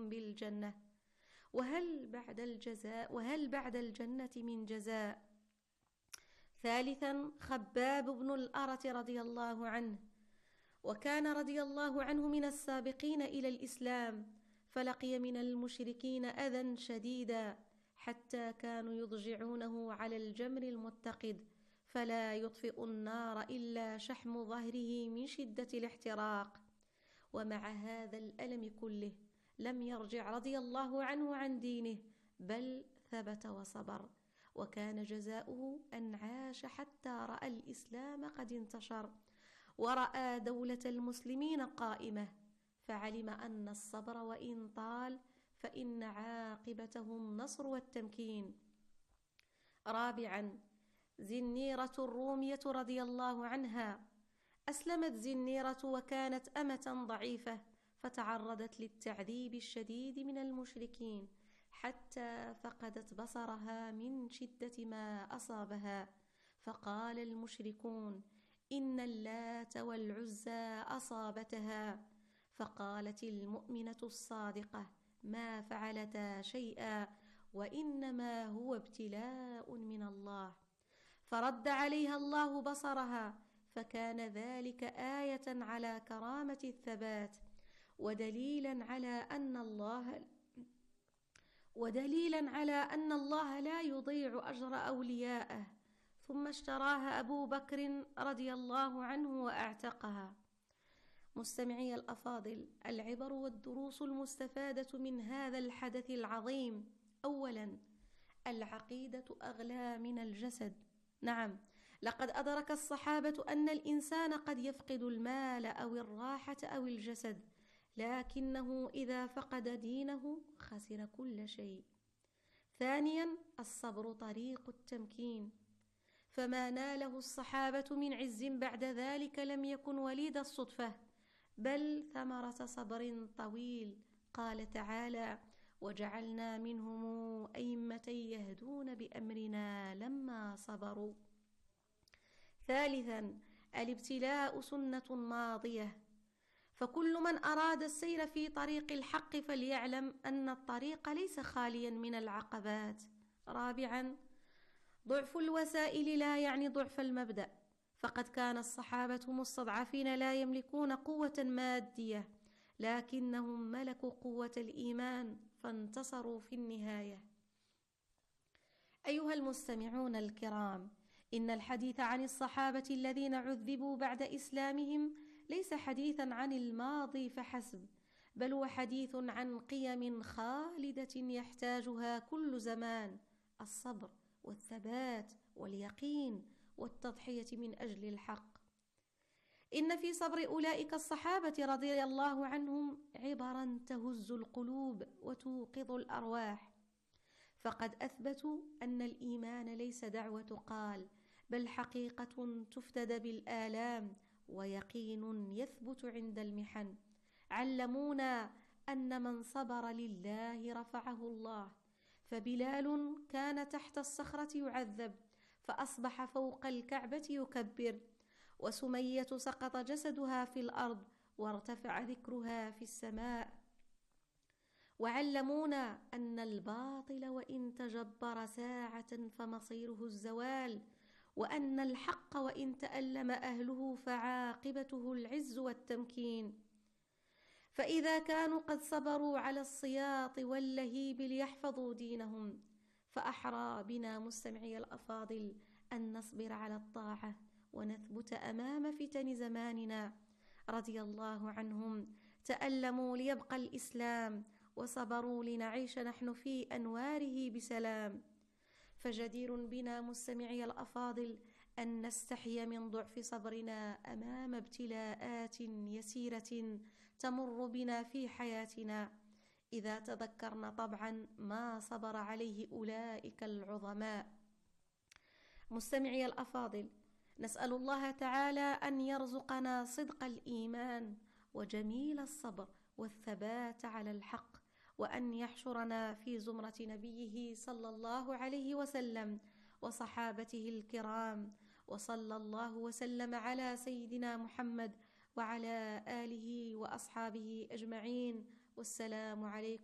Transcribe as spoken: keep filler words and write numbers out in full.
لهم بالجنة. وهل بعد الجزاء وهل بعد الجنة من جزاء؟ ثالثا خباب بن الأرت رضي الله عنه، وكان رضي الله عنه من السابقين إلى الإسلام، فلقي من المشركين أذى شديدا حتى كانوا يضجعونه على الجمر المتقد، فلا يطفئ النار إلا شحم ظهره من شدة الاحتراق. ومع هذا الألم كله لم يرجع رضي الله عنه عن دينه، بل ثبت وصبر، وكان جزاؤه أن عاش حتى رأى الإسلام قد انتشر، ورأى دولة المسلمين قائمة، فعلم أن الصبر وإن طال فإن عاقبته النصر والتمكين. رابعا زنيرة الرومية رضي الله عنها. أسلمت زنيرة وكانت أمة ضعيفة، فتعرضت للتعذيب الشديد من المشركين حتى فقدت بصرها من شدة ما أصابها. فقال المشركون: إن اللات والعزى أصابتها. فقالت المؤمنة الصادقة: ما فعلتا شيئا، وإنما هو ابتلاء من الله. فرد عليها الله بصرها، فكان ذلك آية على كرامة الثبات، ودليلا على أن الله ودليلا على أن الله لا يضيع أجر أوليائه. ثم اشتراها أبو بكر رضي الله عنه وأعتقها. مستمعي الأفاضل، العبر والدروس المستفادة من هذا الحدث العظيم: أولا، العقيدة أغلى من الجسد. نعم، لقد أدرك الصحابة أن الإنسان قد يفقد المال أو الراحة أو الجسد، لكنه إذا فقد دينه خسر كل شيء. ثانيا، الصبر طريق التمكين، فما ناله الصحابة من عز بعد ذلك لم يكن وليد الصدفة، بل ثمرة صبر طويل. قال تعالى: وجعلنا منهم أئمة يهدون بأمرنا لما صبروا. ثالثا، الابتلاء سنة ماضية، فكل من أراد السير في طريق الحق فليعلم أن الطريق ليس خاليا من العقبات. رابعا، ضعف الوسائل لا يعني ضعف المبدأ، فقد كان الصحابة مستضعفين لا يملكون قوة مادية، لكنهم ملكوا قوة الإيمان فانتصروا في النهاية. أيها المستمعون الكرام، إن الحديث عن الصحابة الذين عذبوا بعد إسلامهم ليس حديثا عن الماضي فحسب، بل هو حديث عن قيم خالدة يحتاجها كل زمان: الصبر والثبات واليقين والتضحية من أجل الحق. إن في صبر أولئك الصحابة رضي الله عنهم عبرا تهز القلوب وتوقظ الأرواح، فقد أثبتوا أن الإيمان ليس دعوة قال، بل حقيقة تفتدى بالآلام، ويقين يثبت عند المحن. علمونا أن من صبر لله رفعه الله، فبلال كان تحت الصخرة يعذب فأصبح فوق الكعبة يكبر، وسمية سقط جسدها في الأرض وارتفع ذكرها في السماء. وعلمونا أن الباطل وإن تجبر ساعة فمصيره الزوال، وأن الحق وإن تألم أهله فعاقبته العز والتمكين. فإذا كانوا قد صبروا على الصياط واللهيب ليحفظوا دينهم، فأحرى بنا مستمعي الأفاضل أن نصبر على الطاعة ونثبت أمام فتن زماننا. رضي الله عنهم، تألموا ليبقى الإسلام، وصبروا لنعيش نحن في أنواره بسلام. فجدير بنا مستمعي الأفاضل أن نستحي من ضعف صبرنا أمام ابتلاءات يسيرة تمر بنا في حياتنا، إذا تذكرنا طبعا ما صبر عليه أولئك العظماء. مستمعي الأفاضل، نسأل الله تعالى أن يرزقنا صدق الإيمان وجميل الصبر والثبات على الحق، وأن يحشرنا في زمرة نبيه صلى الله عليه وسلم وصحابته الكرام، وصلى الله وسلم على سيدنا محمد وعلى آله وأصحابه أجمعين. والسلام عليكم